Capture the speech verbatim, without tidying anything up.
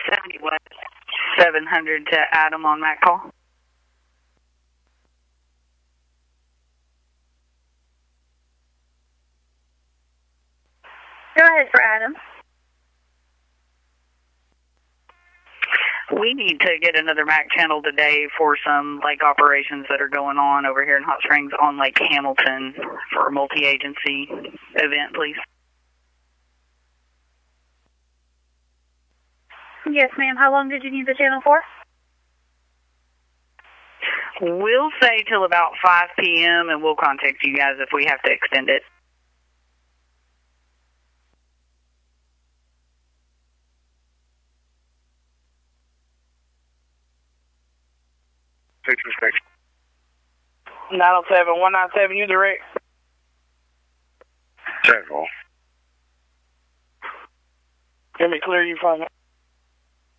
seventy West, seven hundred to Adam on Mac call. Go ahead for Adam. We need to get another Mac channel today for some like operations that are going on over here in Hot Springs on Lake Hamilton for a multi-agency event, please. Yes, ma'am. How long did you need the channel for? We'll say till about five P M and we'll contact you guys if we have to extend it. nine oh seven, one nine seven, you direct. Check roll. Let me clear you from it.